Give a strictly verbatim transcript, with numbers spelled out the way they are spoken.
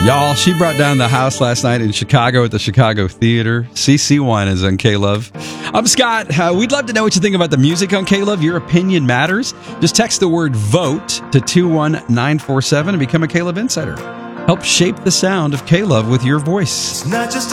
Y'all, she brought down the house last night in Chicago at the Chicago Theater. C C one is on K-Love. I'm Scott. Uh, we'd love to know what you think about the music on K-Love. Your opinion matters. Just text the word VOTE to two one nine four seven and become a K-Love Insider. Help shape the sound of K-Love with your voice. It's not just